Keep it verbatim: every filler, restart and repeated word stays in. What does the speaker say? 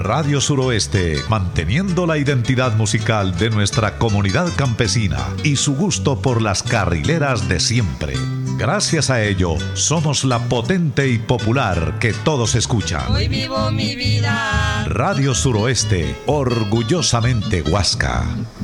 Radio Suroeste, manteniendo la identidad musical de nuestra comunidad campesina y su gusto por las carrileras de siempre. Gracias a ello, somos la potente y popular que todos escuchan. Hoy vivo mi vida. Radio Suroeste, orgullosamente Huasca.